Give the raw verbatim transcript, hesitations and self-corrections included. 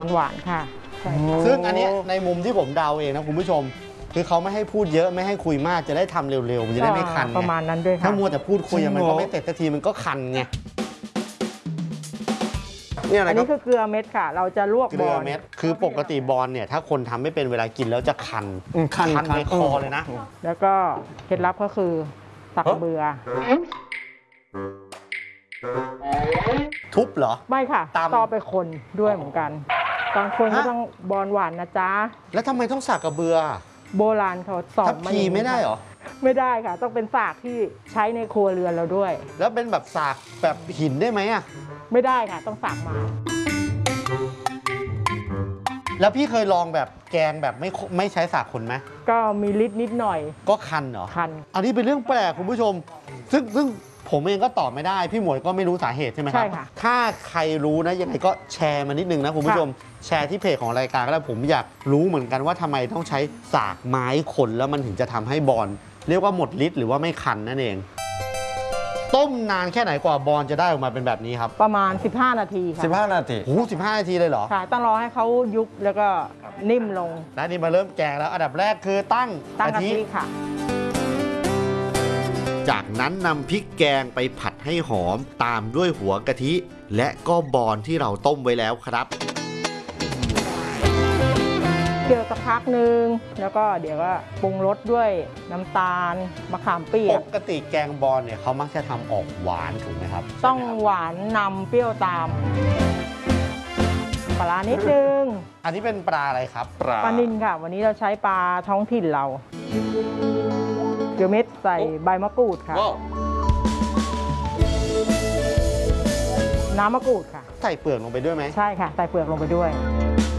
หวานค่ะซึ่งอันนี้ในมุมที่ผมเดาเองนะคุณผู้ชมคือเขาไม่ให้พูดเยอะไม่ให้คุยมากจะได้ทำเร็วๆมันจะได้ไม่คันประมาณนั้นด้วยค่ะถ้ามัวแต่พูดคุยมันก็ไม่เสร็จสักทีมันก็คันไงนี่อะไรอันครันี้บคือเกลือเม็ดค่ะเราจะลวกเกลือเม็ดคือปกติบอลเนี่ยถ้าคนทำไม่เป็นเวลากินแล้วจะคันคันในคอเลยนะแล้วก็เคล็ดลับก็คือสักเบือทุบเหรอไม่ค่ะต่อไปคนด้วยเหมือนกันบางคนก็ต้องบอลหวานนะจ๊ะแล้วทำไมต้องสักกระเบือโบราณเขาสอนมาอย่างนี้ไม่ได้หรอไม่ได้ค่ะต้องเป็นสากที่ใช้ในครัวเรือนเราด้วยแล้วเป็นแบบสากแบบหินได้ไหมอ่ะไม่ได้ค่ะต้องสากมาแล้วพี่เคยลองแบบแกงแบบไม่ไม่ใช้สากคนไหมก็มีฤทธิ์นิดหน่อยก็คันเหรอคันอันนี้เป็นเรื่องแปลกคุณผู้ชมซึ่งซึ่งผมเองก็ตอบไม่ได้พี่หมวยก็ไม่รู้สาเหตุใช่ไหมครับใช่ค่ะถ้าใครรู้นะยังไงก็แชร์มานิดนึงนะคุณผู้ชมแชร์ที่เพจของรายการก็ได้ผมอยากรู้เหมือนกันว่าทำไมต้องใช้สากไม้คนแล้วมันถึงจะทำให้บอลเรียกว่าหมดฤทธิ์หรือว่าไม่คันนั่นเองต้มนานแค่ไหนกว่าบอลจะได้ออกมาเป็นแบบนี้ครับประมาณสิบห้านาทีค่ะสิบห้านาทีโอ้สิบห้านาทีเลยเหรอค่ะต้องรอให้เขายุบแล้วก็นิ่มลงแล้วนี่มาเริ่มแกงแล้วอันดับแรกคือตั้งตั้งกะทิค่ะจากนั้นนำพริกแกงไปผัดให้หอมตามด้วยหัวกะทิและก็บอลที่เราต้มไว้แล้วครับเคี่ยวสักพักนึงแล้วก็เดี๋ยวก็ปรุงรสด้วยน้ำตาลมะขามเปียกปกติแกงบอลเนี่ยเขามักจะทำออกหวานถูกไหมครับต้องหวานนำเปรี้ยวตามปลานิดนึงอันนี้เป็นปลาอะไรครับปลาปลานิลค่ะวันนี้เราใช้ปลาท้องถิ่นเราเกลือเม็ดใส่ใบมะกรูดค่ะน้ำมะกรูดค่ะใส่เปลือกลงไปด้วยไหมใช่ค่ะใส่เปลือกลงไปด้วย